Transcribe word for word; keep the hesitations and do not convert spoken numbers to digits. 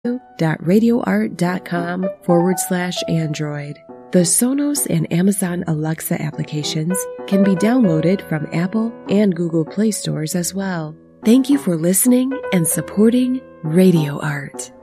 radioart.com forward slash Android. The Sonos and Amazon Alexa applications can be downloaded from Apple and Google Play stores as well. Thank you for listening and supporting Radio Art.